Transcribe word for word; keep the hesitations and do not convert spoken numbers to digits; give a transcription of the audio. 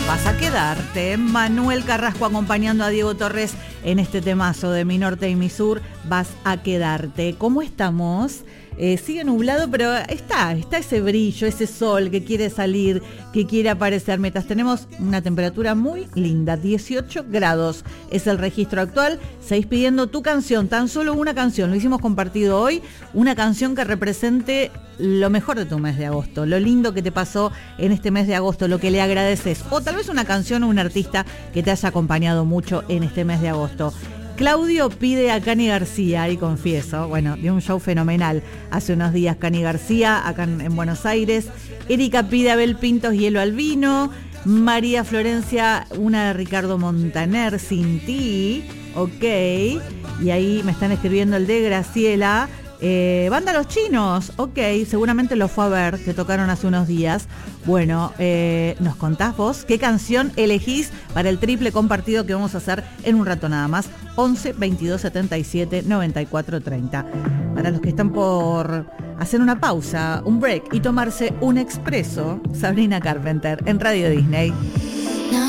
Vas a quedarte. Manuel Carrasco acompañando a Diego Torres en este temazo de Mi Norte y Mi Sur. Vas a quedarte. ¿Cómo estamos? Eh, sigue nublado, pero está, está ese brillo, ese sol que quiere salir, que quiere aparecer. Mientras tenemos una temperatura muy linda, dieciocho grados es el registro actual. Seguís pidiendo tu canción, tan solo una canción, lo hicimos compartido hoy, una canción que represente lo mejor de tu mes de agosto, lo lindo que te pasó en este mes de agosto, lo que le agradeces, o tal vez una canción o un artista que te haya acompañado mucho en este mes de agosto. Claudio pide a Cani García, y confieso, bueno, dio un show fenomenal hace unos días Cani García, acá en, en Buenos Aires. Erika pide a Abel Pintos, Hielo al Vino. María Florencia, una de Ricardo Montaner, Sin Ti, ok. Y ahí me están escribiendo el de Graciela. Eh, Banda Los Chinos, ok, seguramente lo fue a ver, que tocaron hace unos días. Bueno, eh, nos contás vos qué canción elegís para el triple compartido que vamos a hacer en un rato nada más. once, veintidós, setenta y siete, noventa y cuatro, treinta. Para los que están por hacer una pausa, un break y tomarse un expreso, Sabrina Carpenter en Radio Disney.